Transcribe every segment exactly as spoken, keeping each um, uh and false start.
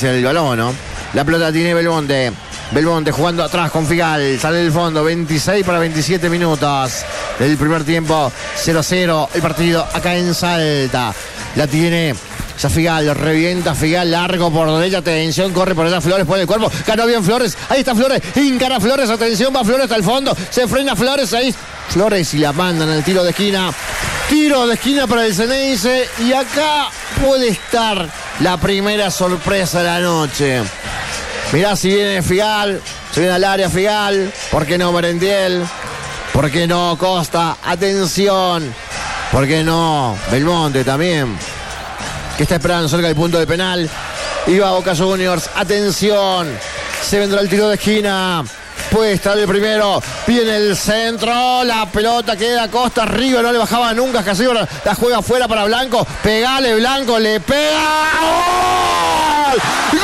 el balón, ¿no? La pelota tiene Belmonte. Belmonte jugando atrás con Figal. Sale del fondo. veintiséis para veintisiete minutos del primer tiempo. cero a cero el partido acá en Salta. La tiene ya Figal. Revienta Figal. Largo por derecha. Atención. Corre por allá Flores. Pone el cuerpo. Ganó bien Flores. Ahí está Flores. Encara Flores. Atención. Va Flores hasta el fondo. Se frena Flores. Ahí Flores y la mandan al tiro de esquina. Tiro de esquina para el Ceneice. Y acá puede estar la primera sorpresa de la noche. Mirá si viene Figal, se viene al área Figal, ¿por qué no Merendiel? ¿Por qué no Costa? Atención, ¿por qué no Belmonte también? Que está esperando cerca del punto de penal. Iba Boca Juniors, atención, se vendrá el tiro de esquina. Puede estar el primero, viene el centro, la pelota queda Costa arriba, no le bajaba nunca, casi la juega afuera para Blanco, pegale Blanco, le pega, ¡gol!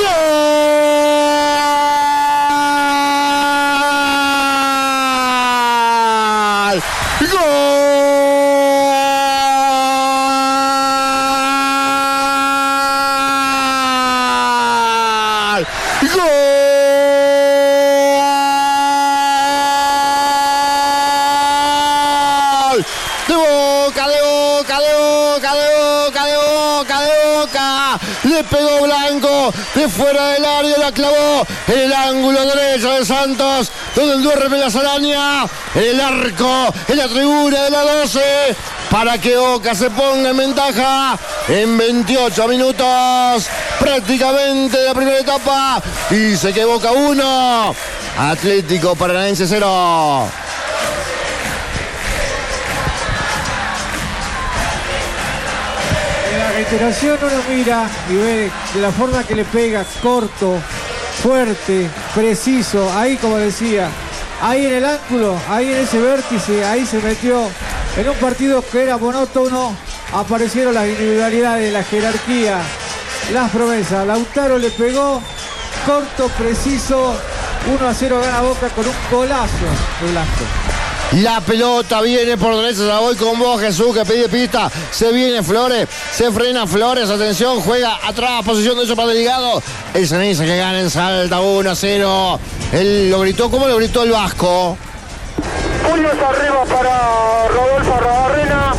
¡Gol! ¡Gol! ¡Gol! De Boca, de Boca, de Boca, de Boca, de Boca, de Boca. Le pegó Blanco de fuera del área, la clavó en el ángulo derecho de Santos, donde duerme la Salaña, en el arco, en la tribuna de la doce, para que Boca se ponga en ventaja en veintiocho minutos prácticamente de la primera etapa. Dice que Boca uno, Atlético Paranaense cero. Reiteración, uno mira y ve de la forma que le pega, corto, fuerte, preciso, ahí como decía, ahí en el ángulo, ahí en ese vértice, ahí se metió en un partido que era monótono, aparecieron las individualidades, la jerarquía, las promesas. Lautaro le pegó, corto, preciso, uno a cero gana Boca con un golazo de Blanco. La pelota viene por derecha, la voy con vos, Jesús, que pide pista. Se viene Flores, se frena Flores, atención, juega atrás, posición de hecho para Delgado. El Ceneice que gana en Salta, uno a cero. Él lo gritó, ¿cómo lo gritó el Vasco? Puños arriba para Rodolfo Arrobarrena,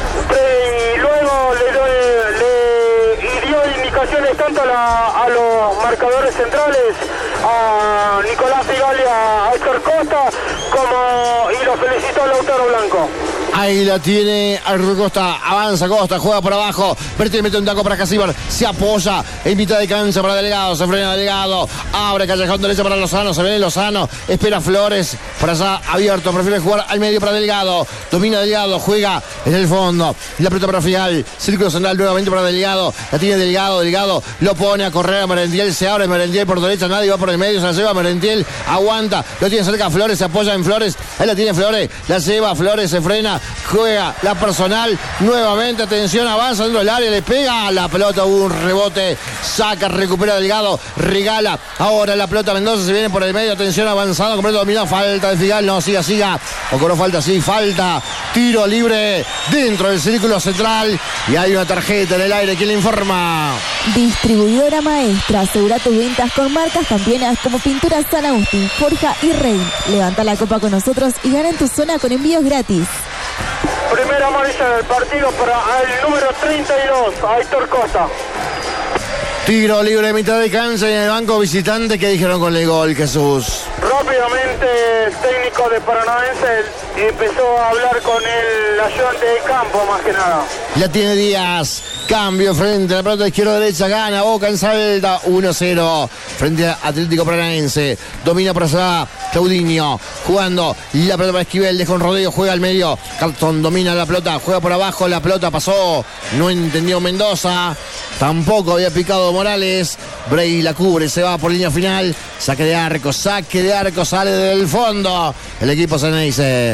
y luego le, le, le dio indicaciones tanto a, la, a los marcadores centrales, a Nicolás Figal y a Héctor Costa, como y lo felicitó a Lautaro Blanco. Ahí la tiene Arturo Costa, avanza Costa, juega por abajo, Berti mete un taco para Casíbar, se apoya en mitad de cancha para Delgado, se frena Delgado, abre callejón derecho para Lozano, se viene Lozano, espera Flores, por allá abierto, prefiere jugar al medio para Delgado, domina Delgado, juega en el fondo, la pelota para Figal, círculo central nuevamente para Delgado, la tiene Delgado, Delgado lo pone a correr a Merendiel, se abre Merendiel por derecha, nadie va por el medio, se la lleva Merendiel, aguanta, lo tiene cerca Flores, se apoya en Flores, ahí la tiene Flores, la lleva Flores, se frena, juega la personal, nuevamente, atención, avanza dentro del área, le pega la pelota, hubo un rebote, saca, recupera Delgado, regala, ahora la pelota Mendoza, se viene por el medio, atención, avanzado, completo dominado, falta de Figal, no, siga, siga, o cobró falta, sí, falta, tiro libre dentro del círculo central, y hay una tarjeta en el aire, ¿quién le informa? Distribuidora Maestra, asegura tus ventas con marcas campeonas como Pinturas San Agustín, Forja y Rey. Levanta la copa con nosotros y gana en tu zona con envíos gratis. Primera amarilla del partido para el número treinta y dos, Héctor Costa. Tiro libre de mitad de cancha y en el banco visitante, ¿qué dijeron con el gol, Jesús? Rápidamente el técnico de Paranaense empezó a hablar con el ayudante de campo, más que nada. La tiene Díaz, cambio frente a la pelota izquierda-derecha, gana Boca en Salta, uno a cero frente a Atlético Paranaense, domina por allá Claudinho, jugando la pelota para Esquivel, deja un rodeo, juega al medio, Carlton domina la pelota, juega por abajo, la pelota pasó, no entendió Mendoza, tampoco había picado Morales, Bray la cubre, se va por línea final, saque de arco, saque de arco, sale del fondo el equipo Ceneice.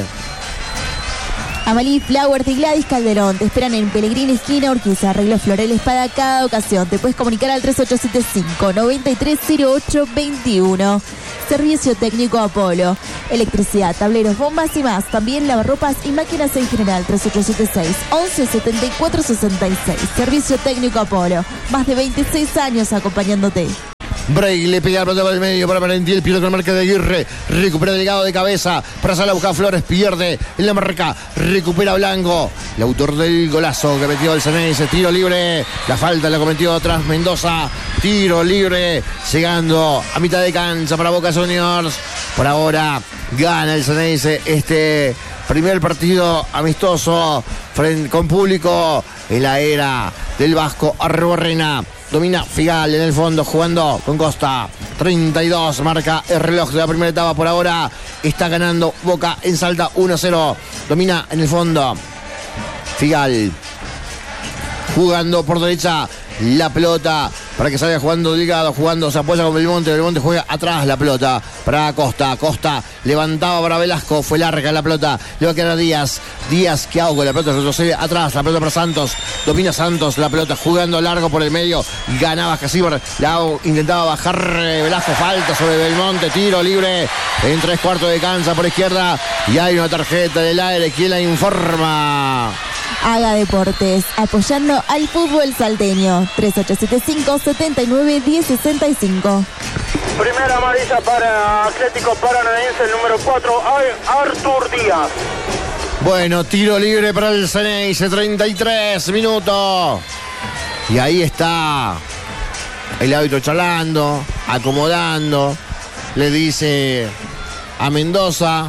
Amalí Flowers y Gladys Calderón te esperan en Pellegrini esquina Urquiza, arreglos florales para cada ocasión. Te puedes comunicar al tres ocho siete cinco, nueve tres cero ocho dos uno. Servicio técnico Apolo, electricidad, tableros, bombas y más. También lavarropas y máquinas en general. Tres ocho siete seis, once setenta y cuatro sesenta y seis. Servicio técnico Apolo, más de veintiséis años acompañándote. Bray le pega la pelota por el medio para Merentiel, pierde con la marca de Aguirre, recupera Delgado de cabeza, para salir a buscar Flores, pierde en la marca, recupera Blanco, el autor del golazo que metió el Ceneice, tiro libre, la falta la cometió atrás Mendoza, tiro libre, llegando a mitad de cancha para Boca Juniors. Por ahora gana el Ceneice este primer partido amistoso frente, con público en la era del Vasco Arrubarrena. Domina Figal en el fondo, jugando con Costa. treinta y dos, marca el reloj de la primera etapa. Por ahora está ganando Boca en Salta uno a cero. Domina en el fondo Figal, jugando por derecha la pelota para que salga jugando Delgado, jugando, se apoya con Belmonte, Belmonte juega atrás la pelota para Costa, Costa levantaba para Velasco, fue larga la pelota, le va a quedar a Díaz, Díaz que hago, la pelota retrocede atrás, la pelota para Santos, domina Santos, la pelota jugando largo por el medio, ganaba Casíbar, la intentaba bajar Velasco, falta sobre Belmonte, tiro libre en tres cuartos de cancha por izquierda y hay una tarjeta del aire, ¿quién la informa? Haga Deportes, apoyando al fútbol salteño. tres ocho siete cinco, siete nueve uno cero seis cinco. Primera amarilla para Atlético Paranaense, el número cuatro, Artur Díaz. Bueno, tiro libre para el Ceneice, treinta y tres minutos. Y ahí está el árbitro charlando, acomodando. Le dice a Mendoza: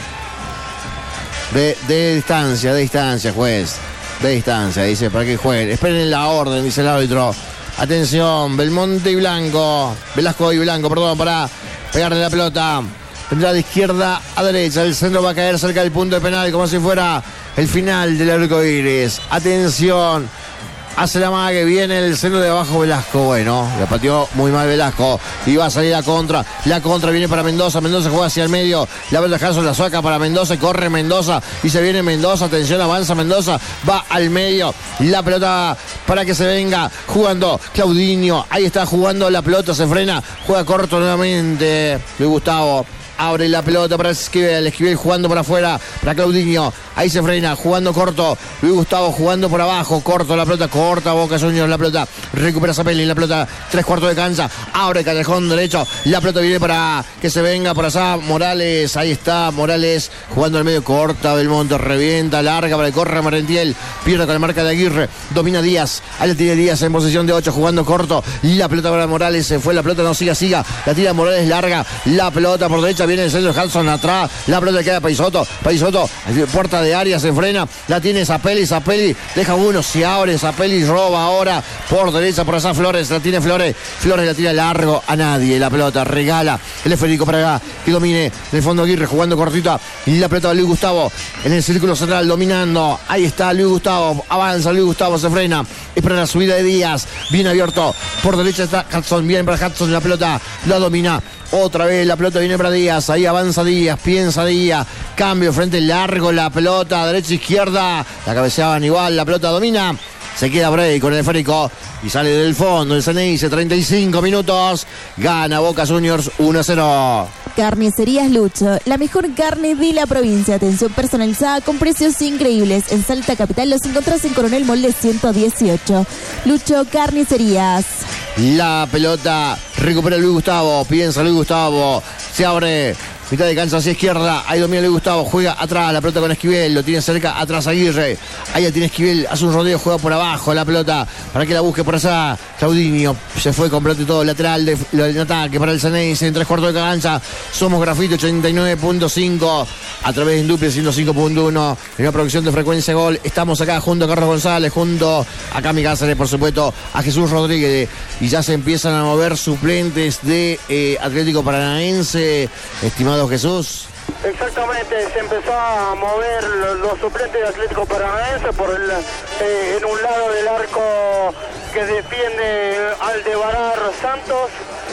De, de distancia, de distancia, juez. De distancia, dice, para que jueguen. Esperen la orden, dice el árbitro. Atención, Belmonte y Blanco. Velasco y Blanco, perdón, para pegarle la pelota. Tendrá de izquierda a derecha. El centro va a caer cerca del punto de penal, como si fuera el final del arco iris. Atención. Hace la mague, viene el centro de abajo Velasco. Bueno, le pateó muy mal Velasco. Y va a salir la contra. La contra viene para Mendoza. Mendoza juega hacia el medio. La pelota Hanson la saca para Mendoza. Corre Mendoza. Y se viene Mendoza. Atención, avanza Mendoza. Va al medio. La pelota para que se venga. Jugando Claudinho. Ahí está jugando la pelota. Se frena. Juega corto nuevamente Luis Gustavo. Abre la pelota para Esquivel, Esquivel jugando por afuera para Claudinho, ahí se frena, jugando corto, Luis Gustavo jugando por abajo, corto la pelota, corta Boca Juniors la pelota, recupera Zapelli, la pelota, tres cuartos de cancha, abre callejón derecho, la pelota viene para que se venga por allá, Morales, ahí está, Morales jugando al medio, corta Belmonte, revienta, larga para el corre Merentiel, pierde con la marca de Aguirre, domina Díaz, ahí la tiene Díaz en posición de ocho, jugando corto, la pelota para Morales, se fue la pelota, no siga, siga, la tira Morales larga, la pelota por derecha, viene el centro de Hanson atrás, la pelota queda Paisoto, Paisoto, puerta de área, se frena, la tiene Zapelli, Zapelli, deja uno, se abre, Zapelli roba ahora, por derecha, por allá Flores, la tiene Flores, Flores la tira largo a nadie, la pelota regala, el esférico para acá, que domine, en el fondo Aguirre jugando cortita, y la pelota de Luis Gustavo, en el círculo central, dominando, ahí está Luis Gustavo, avanza Luis Gustavo, se frena, espera la subida de Díaz, bien abierto, por derecha está Hudson, bien para Hudson, la pelota, la domina, otra vez la pelota viene para Díaz, ahí avanza Díaz, piensa Díaz, cambio, frente largo, la pelota, derecha, izquierda, la cabeceaban igual, la pelota domina, se queda Bray con el esférico y sale del fondo el Ceneice, treinta y cinco minutos, gana Boca Juniors uno a cero. Carnicerías Lucho, la mejor carne de la provincia, atención personalizada con precios increíbles. En Salta Capital los encontrás en Coronel Molde ciento dieciocho. Lucho Carnicerías. La pelota recupera Luis Gustavo, piensa Luis Gustavo, se abre, mitad de cancha hacia izquierda, ahí domina Luis Gustavo, juega atrás, la pelota con Esquivel, lo tiene cerca, atrás Aguirre, ahí ya tiene Esquivel, hace un rodeo, juega por abajo la pelota, para que la busque por allá, Claudinho, se fue completo y todo, lateral de, de ataque para el Ceneice, en tres cuartos de cancha, somos Grafito ochenta y nueve punto cinco, a través de Induple ciento cinco punto uno, en una producción de Frecuencia Gol, estamos acá junto a Carlos González, junto a Cami Cáceres, por supuesto, a Jesús Rodríguez, y ya se empiezan a mover suplentes de eh, Atlético Paranaense, estimado Jesús. Exactamente, se empezó a mover los, los suplentes de Atlético Paranaense por el, eh, en un lado del arco que defiende Aldebarar Santos.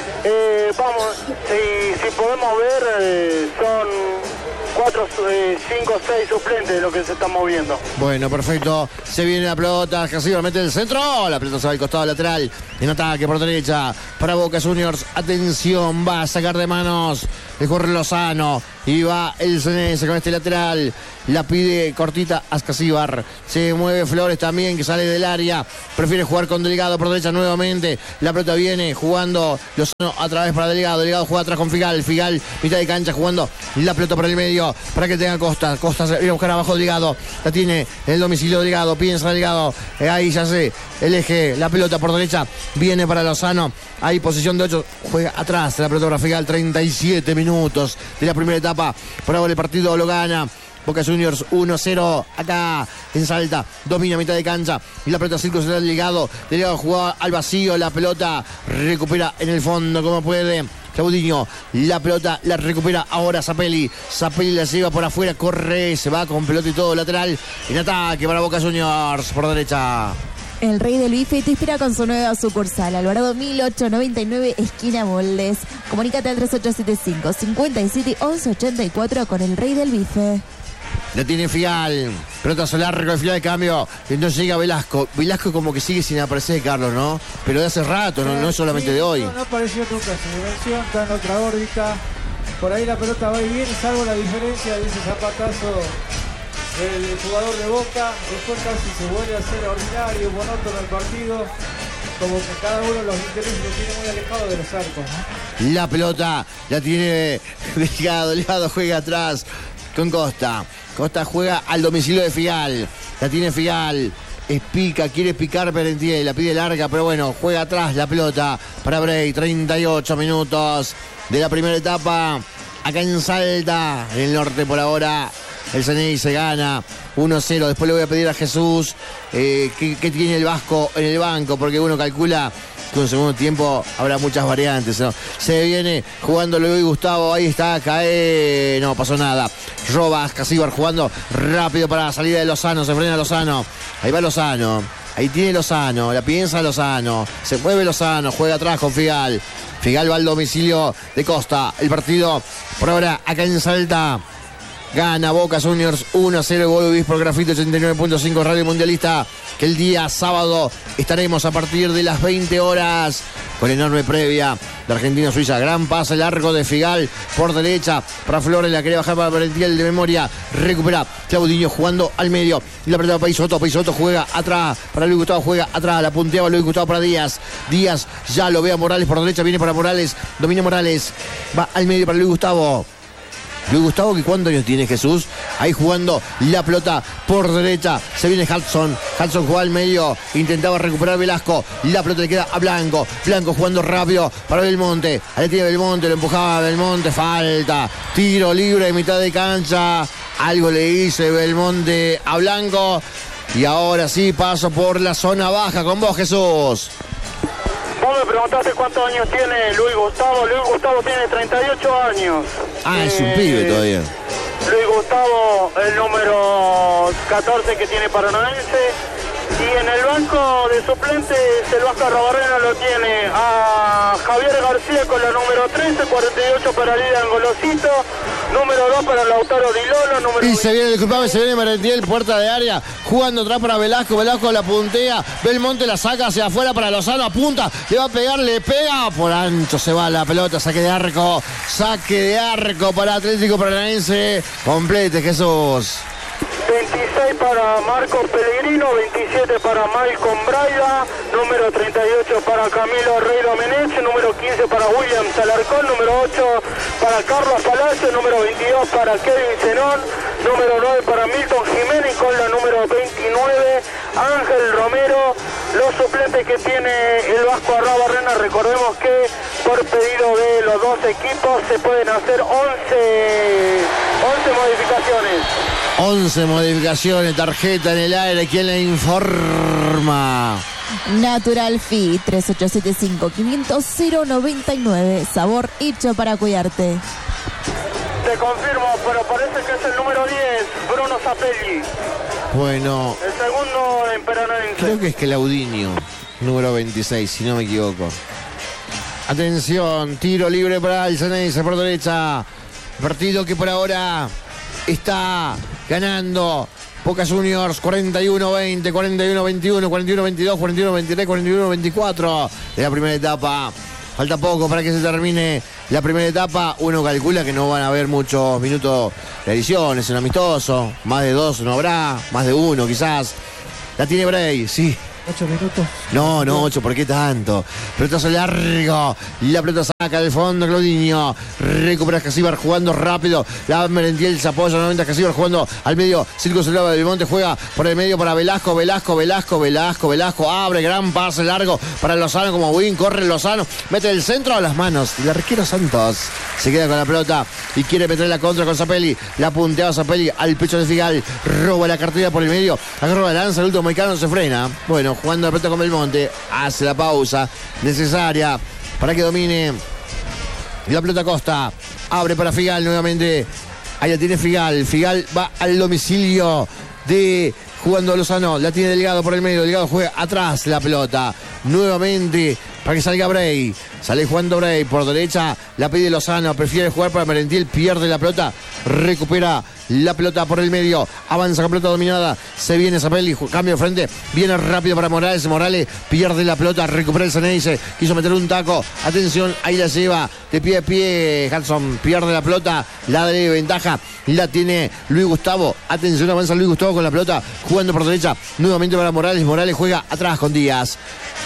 Eh, vamos, si, si podemos ver, eh, son cuatro, eh, cinco, seis suplentes de lo que se están moviendo. Bueno, perfecto. Se viene la pelota, Castillo mete el centro. La pelota se va al costado lateral. En ataque por derecha para Boca Juniors. Atención, va a sacar de manos el Jorge Lozano. Y va el Ceneice con este lateral. La pide cortita Ascasíbar. Se mueve Flores también, que sale del área. Prefiere jugar con Delgado por derecha nuevamente. La pelota viene jugando Lozano a través para Delgado. Delgado juega atrás con Figal. Figal, mitad de cancha, jugando la pelota por el medio para que tenga Costa. Costa se viene a buscar abajo Delgado. La tiene en el domicilio Delgado. Piensa Delgado. Eh, ahí ya sé. El eje. La pelota por derecha. Viene para Lozano. Hay posición de ocho. Juega atrás. La pelota para Figal. treinta y siete minutos de la primera etapa. Por ahora el partido lo gana Boca Juniors uno cero acá en Salta. Domina mitad de cancha. Y la pelota circo será Delgado. Delgado jugaba al vacío. La pelota recupera en el fondo como puede Claudinho. La pelota la recupera ahora Zapelli. Zapelli la lleva por afuera. Corre. Se va con pelota y todo lateral. En ataque para Boca Juniors por derecha. El Rey del Bife te espera con su nueva sucursal, Alvarado mil ochocientos noventa y nueve, esquina Moldes. Comunícate al tres ocho siete cinco, cinco siete, once ochenta y cuatro con el Rey del Bife. La tiene Figal. Pelotazo largo de Figal de cambio. Entonces llega Velasco. Velasco como que sigue sin aparecer, Carlos, ¿no? Pero de hace rato, no, no es solamente sí, de hoy. No, no apareció nunca su dimensión, está en otra órbita. Por ahí la pelota va y viene, salvo la diferencia de ese zapatazo el jugador de Boca. Después casi se vuelve a hacer ordinario, monótono el partido, como que cada uno de los intereses lo tiene muy alejado de los arcos, ¿no? La pelota la tiene Delgado. Delgado juega atrás con Costa. Costa juega al domicilio de Figal. La tiene Figal. Espica, quiere picar Perentiel. La pide larga, pero bueno, juega atrás la pelota para Bray. treinta y ocho minutos de la primera etapa. Acá en Salta, en el norte por ahora. El Ceneice gana uno cero. Después le voy a pedir a Jesús eh, que, que tiene el Vasco en el banco, porque uno calcula que en el segundo tiempo habrá muchas variantes, ¿no? Se viene jugando Luis Gustavo. Ahí está, cae. No pasó nada. Roba Ascasíbar jugando rápido para la salida de Lozano. Se frena Lozano. Ahí va Lozano. Ahí tiene Lozano. La piensa Lozano. Se mueve Lozano. Juega atrás con Figal. Figal va al domicilio de Costa. El partido por ahora acá en Salta. Gana Boca Juniors uno cero. Gol por Grafito ochenta y nueve punto cinco Radio Mundialista. Que el día sábado estaremos a partir de las veinte horas con enorme previa de Argentina-Suiza. Gran pase largo de Figal por derecha para Flores. La quería bajar para Perentiel de memoria. Recupera Claudinho jugando al medio. Y la pelota para Paisoto. Paisoto juega atrás para Luis Gustavo. Juega atrás. La punteaba Luis Gustavo para Díaz. Díaz ya lo ve a Morales por derecha. Viene para Morales. Domina Morales. Va al medio para Luis Gustavo. Luis Gustavo, que cuántos años tiene Jesús. Ahí jugando la pelota por derecha. Se viene Hudson. Hudson juega al medio. Intentaba recuperar Velasco. La pelota le queda a Blanco. Blanco jugando rápido para Belmonte. Ahí tiene Belmonte. Lo empujaba Belmonte. Falta. Tiro libre de mitad de cancha. Algo le hizo Belmonte a Blanco. Y ahora sí paso por la zona baja con vos, Jesús. Vos me preguntaste cuántos años tiene Luis Gustavo. Luis Gustavo tiene treinta y ocho años. Ah, es un eh, pibe todavía. Luis Gustavo, el número catorce que tiene Paranaense. Y en el banco de suplentes, el Vasco Arrobarrena lo tiene a Javier García con la número trece, cuarenta y ocho para Lidia Golosito, número dos para Lautaro Di Lolo, número Y se viene, disculpame, se viene Merentiel, puerta de área, jugando atrás para Velasco. Velasco la puntea. Belmonte la saca hacia afuera para Lozano, apunta, le va a pegar, le pega. Por ancho se va la pelota, saque de arco. Saque de arco para Atlético Paranaense. Complete, Jesús. veintiséis para Marcos Pellegrino, veintisiete para Malcolm Braida, número treinta y ocho para Camilo Rey Domenech, número quince para William Salarcón, número ocho para Carlos Palacio, número veintidós para Kevin Zenón, número nueve para Milton Jiménez, con la número veintinueve Ángel Romero. Los suplentes que tiene el Vasco Arrobarrena, recordemos que por pedido de los dos equipos se pueden hacer once, once modificaciones. once modificaciones, tarjeta en el aire. ¿Quién le informa? Natural Fit tres ocho siete cinco, quinientos, cero noventa y nueve. Sabor hecho para cuidarte. Te confirmo, pero parece que es el número diez, Bruno Zapelli. Bueno, El segundo en Paranaense. creo que es Claudinho, número veintiséis, si no me equivoco. Atención, tiro libre para el Ceneice por derecha. Partido que por ahora está ganando Boca Juniors cuarenta y uno veinte, cuarenta y uno veintiuno, cuarenta y uno veintidós, cuarenta y uno veintitrés, cuarenta y uno veinticuatro de la primera etapa. falta poco para que se termine la primera etapa. Uno calcula que no van a haber muchos minutos de edición, es un amistoso, más de dos no habrá, más de uno quizás. La tiene Bray, sí. Ocho minutos. No, no, ocho, ¿por qué tanto? Pelotazo largo. La pelota saca del fondo, Claudinho. Recupera Escasíbar jugando rápido. La Merentiel se apoya nuevamente a Escasíbar jugando al medio. Circo Celado de Belmonte juega por el medio para Velasco, Velasco, Velasco, Velasco, Velasco. Abre, gran pase largo para Lozano como Win. Corre Lozano, mete el centro a las manos. El arquero Santos se queda con la pelota y quiere meter la contra con Zapelli. La punteaba Zapelli al pecho de Figal. Roba la cartera por el medio. Agarra la lanza, el último mexicano se frena. Bueno, jugando la pelota con Belmonte, hace la pausa necesaria para que domine la pelota Costa, abre para Figal nuevamente, ahí la tiene Figal, Figal va al domicilio de jugando Lozano, la tiene Delgado por el medio, Delgado juega atrás la pelota, nuevamente para que salga Bray, sale jugando Bray por derecha, la pide Lozano, prefiere jugar para Merentiel, pierde la pelota, recupera la pelota por el medio, avanza con pelota dominada, se viene Zapelli, cambio de frente, viene rápido para Morales, Morales pierde la pelota, recupera el Ceneice, quiso meter un taco, atención, ahí la lleva, de pie a pie, Hudson pierde la pelota, la de ventaja, la tiene Luis Gustavo, atención, avanza Luis Gustavo con la pelota, jugando por derecha, nuevamente para Morales, Morales juega atrás con Díaz.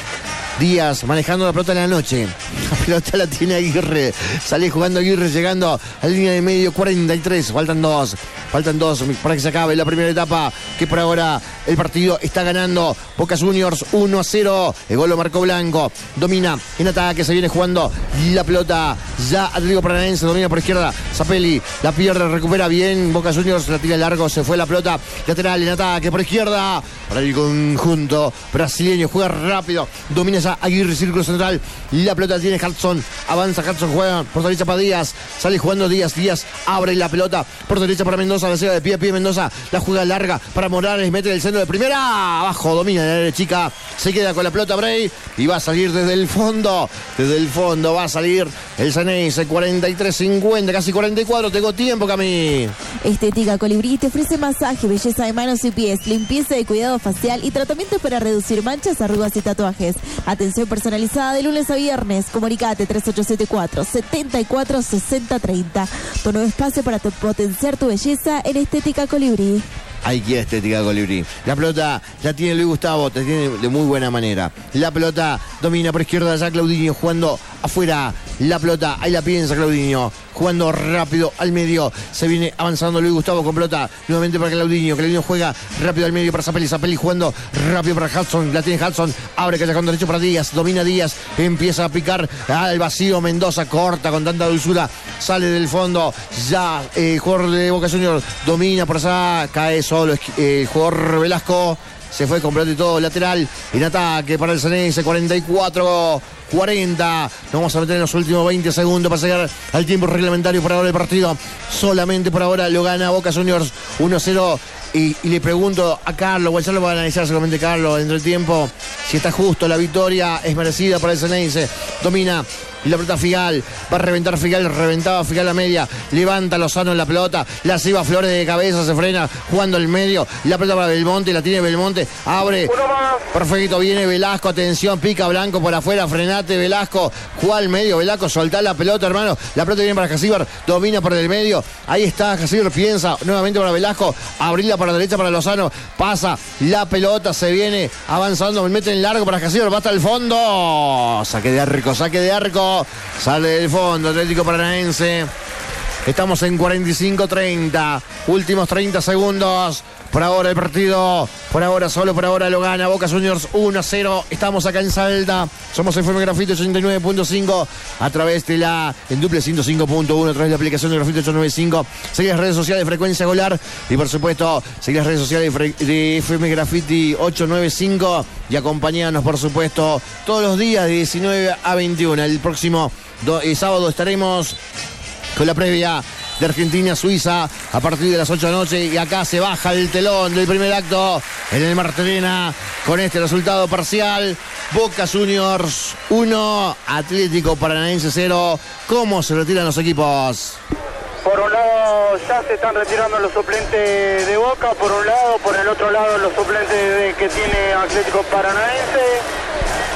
Díaz manejando la pelota en la noche. La pelota la tiene Aguirre. Sale jugando Aguirre, llegando a la línea de medio, cuarenta y tres. Faltan dos. Faltan dos para que se acabe la primera etapa. Que por ahora el partido está ganando Boca Juniors uno a cero. El gol lo marcó Blanco. Domina en ataque. Se viene jugando la pelota. Ya Atlético Paranaense domina por izquierda. Zapelli la pierde, recupera bien. Boca Juniors la tira largo. Se fue la pelota. Lateral en ataque por izquierda. Para el conjunto brasileño. Juega rápido. Domina Aguirre, círculo central, la pelota tiene Hudson, avanza Hudson, juega por derecha para Díaz, sale jugando Díaz, Díaz abre la pelota por derecha para Mendoza, la llega de pie a pie Mendoza, la juega larga para Morales, mete el centro de primera, abajo, domina la área chica, se queda con la pelota Bray y va a salir desde el fondo, desde el fondo va a salir el Ceneice, cuarenta y tres cincuenta, casi cuarenta y cuatro, tengo tiempo, Cami. Estética Colibrí te ofrece masaje, belleza de manos y pies, limpieza y cuidado facial y tratamientos para reducir manchas, arrugas y tatuajes. Atención personalizada de lunes a viernes. Comunicate tres ocho siete cuatro, siete cuatro seis cero tres cero. Tu nuevo espacio para tu- potenciar tu belleza en Estética Colibrí. Hay que Estética Colibrí. La pelota la tiene Luis Gustavo, la tiene de muy buena manera. La pelota domina por izquierda ya Claudinho jugando afuera. La pelota, ahí la piensa Claudinho. Jugando rápido al medio. Se viene avanzando Luis Gustavo con pelota. Nuevamente para Claudinho. Claudinho juega rápido al medio para Zapelli. Zapelli jugando rápido para Hudson. La tiene Hudson. Abre calla con derecho para Díaz. Domina Díaz. Empieza a picar al vacío. Mendoza corta con tanta dulzura. Sale del fondo. Ya eh, el jugador de Boca Juniors domina por allá. Cae solo eh, el jugador Velasco. Se fue completo y todo lateral. En ataque para el Ceneice. cuarenta y cuatro cuarenta. Nos vamos a meter en los últimos veinte segundos para llegar al tiempo reglamentario por ahora del partido. Solamente por ahora lo gana Boca Juniors uno a cero. Y, y le pregunto a Carlos, bueno, ya lo va a analizar seguramente Carlos dentro del tiempo, si está justo la victoria, es merecida para el Ceneice. Domina y la pelota Figal, va a reventar Figal, reventaba Figal a media, levanta Lozano en la pelota, la lleva Flores de cabeza, se frena, jugando el medio, la pelota para Belmonte, la tiene Belmonte, abre, perfecto, viene Velasco, atención, pica Blanco por afuera, frenate Velasco, juega al medio, Velasco, soltá la pelota hermano, la pelota viene para Escasíbar, domina por el medio, ahí está Escasíbar, piensa, nuevamente para Velasco, abrirla para la derecha para Lozano, pasa la pelota, se viene avanzando, me mete en largo para Escasíbar, va hasta el fondo, saque de arco, saque de arco, sale del fondo Atlético Paranaense. Estamos en cuarenta y cinco treinta, últimos treinta segundos. Por ahora el partido, por ahora, solo por ahora lo gana Boca Juniors uno a cero. Estamos acá en Salta. Somos F M Grafito ochenta y nueve punto cinco a través de la, en Duple ciento cinco punto uno, a través de la aplicación de Grafito ochocientos noventa y cinco. Seguí las redes sociales de Frecuencia Golar y por supuesto, seguí las redes sociales de, Fre- de F M Graffiti ochocientos noventa y cinco y acompañanos por supuesto todos los días de diecinueve a veintiuno. El próximo do- eh, sábado estaremos con la previa de Argentina-Suiza a partir de las ocho de la noche y acá se baja el telón del primer acto en el Martelena con este resultado parcial: Boca Juniors uno, Atlético Paranaense cero. ¿Cómo se retiran los equipos? Por un lado ya se están retirando los suplentes de Boca, por un lado, por el otro lado los suplentes de, que tiene Atlético Paranaense.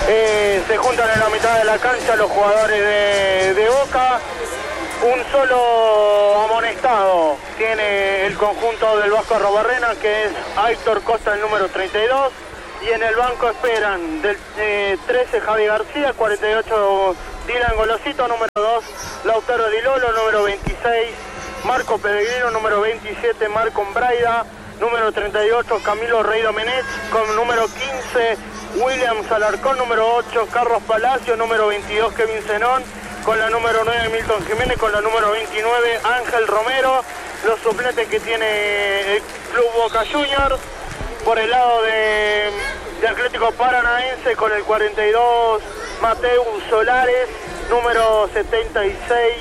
Eh, se juntan en la mitad de la cancha los jugadores de, de Boca. Un solo amonestado tiene el conjunto del Vasco Arrobarrena, que es Héctor Costa, el número treinta y dos. Y en el banco esperan del eh, trece Javi García, cuarenta y ocho Dylan Golosito, número dos Lautaro Di Lolo, número veintiséis Marco Pellegrino, número veintisiete Marco Braida, número treinta y ocho Camilo Rey Domenech, con número quince Williams Alarcón, número ocho Carlos Palacio, número veintidós Kevin Zenón, con la número nueve Milton Jiménez, con la número veintinueve Ángel Romero. Los suplentes que tiene el Club Boca Juniors. Por el lado de, de Atlético Paranaense, con el cuarenta y dos Mateus Solares, número setenta y seis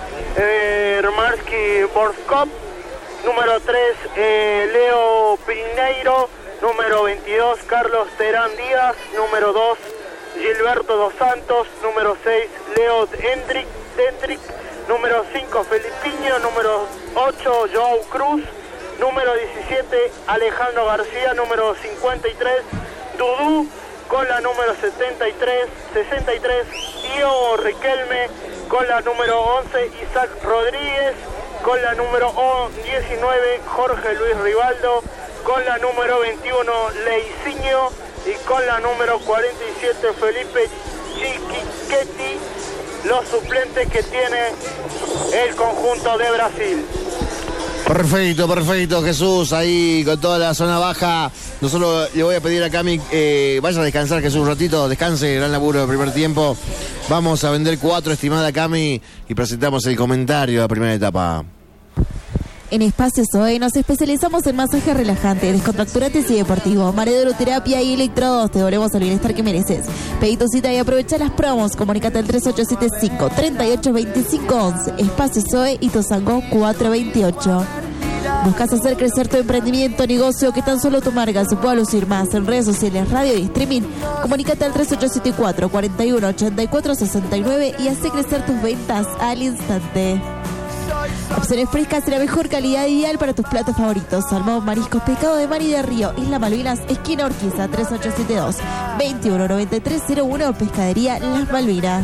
eh, Romarsky Borskop, número tres eh, Leo Pineiro, número veintidós Carlos Terán Díaz, número dos Gilberto Dos Santos, número seis Leo Hendrick, Hendrick número cinco Felipiño, número ocho Joao Cruz, número diecisiete Alejandro García, número cincuenta y tres Dudú, con la número setenta y tres, sesenta y tres Io Riquelme, con la número once Isaac Rodríguez, con la número diecinueve Jorge Luis Rivaldo, con la número veintiuno Leicinho y con la número cuarenta y siete Felipe Chiquiquetti, los suplentes que tiene el conjunto de Brasil. Perfecto, perfecto, Jesús, ahí con toda la zona baja. No solo le voy a pedir a Cami, eh, vaya a descansar, Jesús, un ratito, descanse, gran laburo del primer tiempo. Vamos a vender cuatro, estimada Cami, y presentamos el comentario de la primera etapa. En Espacio Zoe nos especializamos en masajes relajantes, descontracturantes y deportivos, mareoloterapia y electrodos. Te volvemos al bienestar que mereces. Pedí tu cita y aprovecha las promos. Comunícate al tres ocho siete cinco, tres ocho dos cinco once. Espacio Zoe y Tozangó cuatro veintiocho. ¿Buscas hacer crecer tu emprendimiento, negocio, que tan solo tu marca se pueda lucir más en redes sociales, radio y streaming? Comunícate al tres ocho siete cuatro, cuatro uno, ocho cuatro seis nueve y hace crecer tus ventas al instante. Opciones frescas y la mejor calidad ideal para tus platos favoritos. Salmón, mariscos, pescado de mar y de río. Isla Malvinas, esquina Urquiza, tres ocho siete dos, veintiuno noventa y tres cero uno. Pescadería Las Malvinas.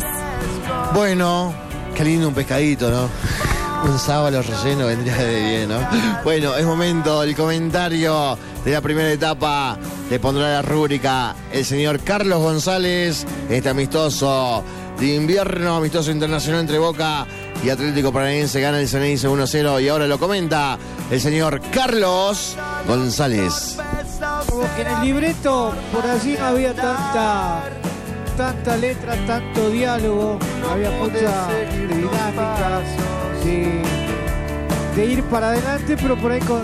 Bueno, qué lindo un pescadito, ¿no? Un sábalo relleno vendría de bien, ¿no? Bueno, es momento del comentario de la primera etapa. Le pondrá la rúbrica el señor Carlos González. Este amistoso de invierno, amistoso internacional entre Boca y Atlético Paranaense, gana el Ceneice uno cero y ahora lo comenta el señor Carlos González. Como que en el libreto por allí no había tanta tanta letra, tanto diálogo, había mucha dinámica de, de ir para adelante, pero por ahí con